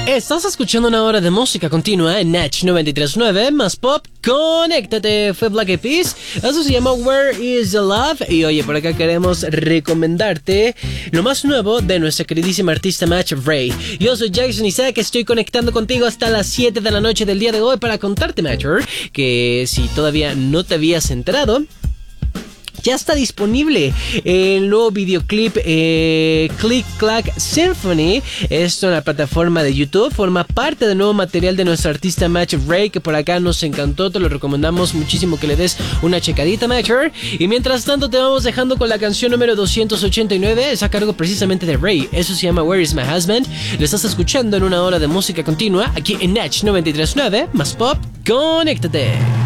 Estás escuchando una hora de música continua en Natch 93.9 más pop. Conéctate, fue Black Eyed Peas. Eso se llama Where is the Love. Y oye, por acá queremos recomendarte lo más nuevo de nuestra queridísima artista Match Ray. Yo soy Jackson Isaac, estoy conectando contigo hasta las 7 de la noche del día de hoy para contarte, Matcher, que si todavía no te habías enterado, ya está disponible el nuevo videoclip Click Clack Symphony. Esto en la plataforma de YouTube. Forma parte del nuevo material de nuestro artista Match Ray, que por acá nos encantó. Te lo recomendamos muchísimo que le des una checadita, Matcher. Y mientras tanto te vamos dejando con la canción número 289. Es a cargo precisamente de Ray. Eso se llama Where is My Husband. Lo estás escuchando en una hora de música continua aquí en Natch 93.9 más pop. Conéctate.